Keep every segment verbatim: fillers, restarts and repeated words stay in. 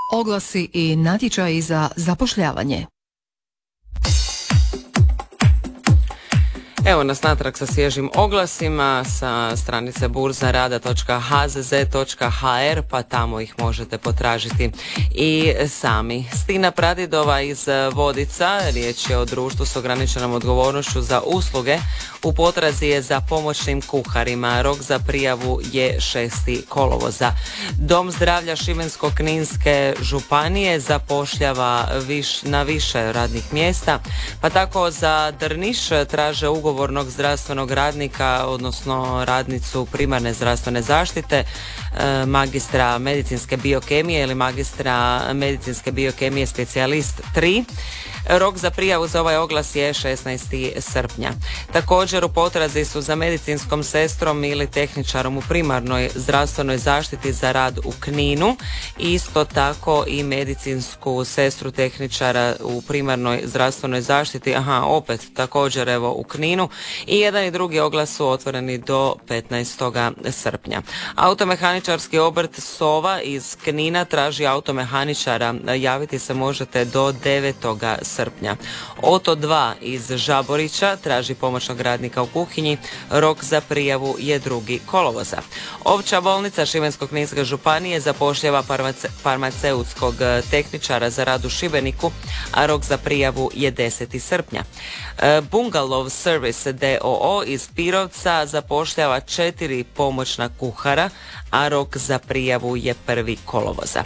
Oglasi i natječaji za zapošljavanje. Evo nas natrag sa svježim oglasima sa stranice burzarada točka ha z z točka ha er, pa tamo ih možete potražiti i sami. Stina Pradidova iz Vodica, riječ je o društvu s ograničenom odgovornošću za usluge, u potrazi je za pomoćnim kuharima. Rok za prijavu je šesti kolovoza. Dom zdravlja Šibensko-kninske županije zapošljava viš, na više radnih mjesta, pa tako za Drniš traže ugovor ugovornog zdravstvenog radnika, odnosno radnicu primarne zdravstvene zaštite, magistra medicinske biokemije ili magistra medicinske biokemije specijalist tri. Rok za prijavu za ovaj oglas je šesnaesti srpnja. Također u potrazi su za medicinskom sestrom ili tehničarom u primarnoj zdravstvenoj zaštiti za rad u Kninu. Isto tako i medicinsku sestru tehničara u primarnoj zdravstvenoj zaštiti, aha, opet također evo u Kninu. I jedan i drugi oglas su otvoreni do petnaestog srpnja. Automehaničarski obrt Sova iz Knina traži automehaničara. Javiti se možete do devetog srpnja. Oto dva iz Žaborića traži pomoćnog radnika u kuhinji. Rok za prijavu je drugi kolovoza. Opća bolnica Šibensko-kninske županije zapošljava farmace, farmaceutskog tehničara za rad u Šibeniku, a rok za prijavu je deseti srpnja. Bungalov Service d o o iz Pirovca zapošljava četiri pomoćna kuhara, a rok za prijavu je prvi kolovoza.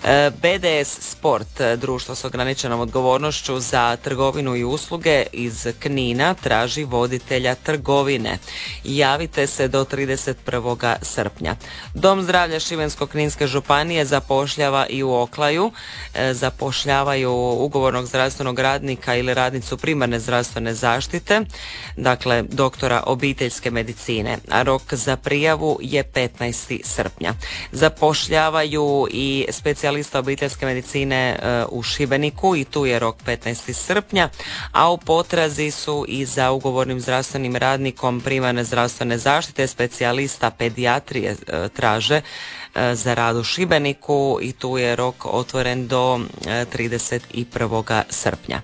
B D S Sport, društvo s ograničenom odgovornošću za trgovinu i usluge iz Knina, traži voditelja trgovine. Javite se do trideset prvog srpnja. Dom zdravlja Šibensko-kninske županije zapošljava i u Oklaju. Zapošljavaju ugovornog zdravstvenog radnika ili radnicu primarne zdravstvene zaštite, dakle doktora obiteljske medicine, a rok za prijavu je petnaesti srpnja. Zapošljavaju i specijalista obiteljske medicine u Šibeniku i tu je rok petnaesti srpnja, a u potrazi su i za ugovornim zdravstvenim radnikom primarne zdravstvene zaštite, specijalista pedijatrije traže za rad u Šibeniku i tu je rok otvoren do trideset prvog srpnja.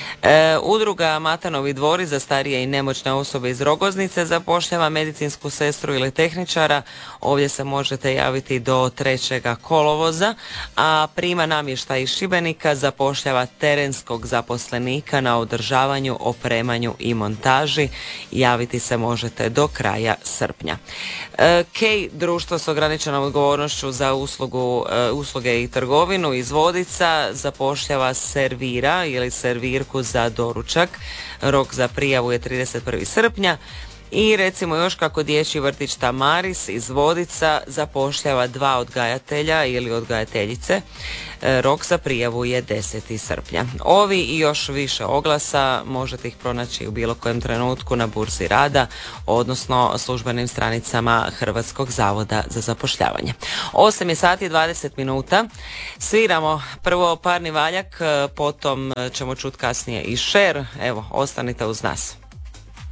E, udruga Matanovi dvori za starije i nemoćne osobe iz Rogoznice zapošljava medicinsku sestru ili tehničara. Ovdje se možete javiti do trećeg kolovoza, a prima namještaj iz Šibenika zapošljava terenskog zaposlenika na održavanju, opremanju i montaži. Javiti se možete do kraja srpnja. E, Kej, društvo s ograničenom odgovornošću za uslugu, e, usluge i trgovinu iz Vodica, zapošljava servira ili servirku za doručak. Rok za prijavu je trideset prvog srpnja. I recimo još kako dječji vrtić Tamaris iz Vodica zapošljava dva odgajatelja ili odgajateljice. Rok za prijavu je deseti srpnja. Ovi i još više oglasa možete ih pronaći u bilo kojem trenutku na burzi rada, odnosno službenim stranicama Hrvatskog zavoda za zapošljavanje. osam je sati i dvadeset minuta. Sviramo prvo Parni valjak, potom ćemo čuti kasnije i Šer. Evo, ostanite uz nas.